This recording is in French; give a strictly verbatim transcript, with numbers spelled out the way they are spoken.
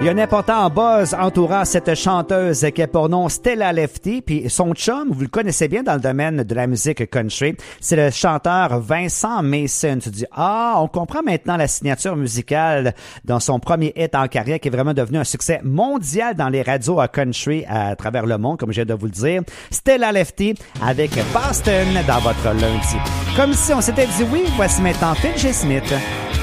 Il y a un important buzz entourant cette chanteuse qui a pour nom Stella Lefty, puis son chum, vous le connaissez bien dans le domaine de la musique country, c'est le chanteur Vincent Mason. Tu dis, ah, on comprend maintenant la signature musicale dans son premier hit en carrière qui est vraiment devenu un succès mondial dans les radios à country à travers le monde, comme je viens de vous le dire. Stella Lefty avec Boston dans votre lundi. Comme si on s'était dit oui, voici maintenant Phil G. Smith.